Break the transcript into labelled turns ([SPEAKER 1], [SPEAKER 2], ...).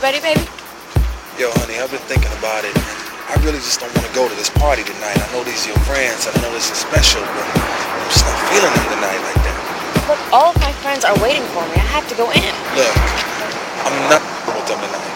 [SPEAKER 1] ready, baby?
[SPEAKER 2] Yo, honey, I've been thinking about it. I really just don't want to go to this party tonight. I know these are your friends, and I know this is special, but I'm just not feeling them tonight like that.
[SPEAKER 1] Look, all of my friends are waiting for me. I have to go in.
[SPEAKER 2] Look, I'm not with them tonight.